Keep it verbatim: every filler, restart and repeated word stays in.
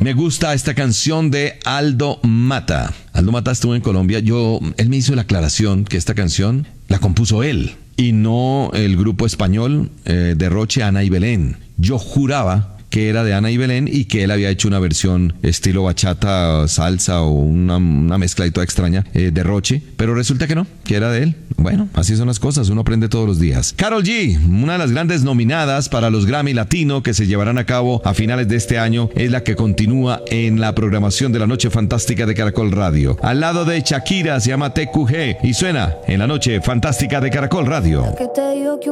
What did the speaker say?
Me gusta esta canción de Aldo Mata. Aldo Mata estuvo en Colombia. Yo, él me hizo la aclaración que esta canción la compuso él y no el grupo español eh, Derroche, Ana y Belén. Yo juraba que era de Ana y Belén y que él había hecho una versión estilo bachata, salsa o una, una mezcla y toda extraña eh, de Roche, pero resulta que no, que era de él. Bueno, así son las cosas, uno aprende todos los días. Karol G, una de las grandes nominadas para los Grammy Latino que se llevarán a cabo a finales de este año, es la que continúa en la programación de la Noche Fantástica de Caracol Radio. Al lado de Shakira, se llama T Q G y suena en la Noche Fantástica de Caracol Radio.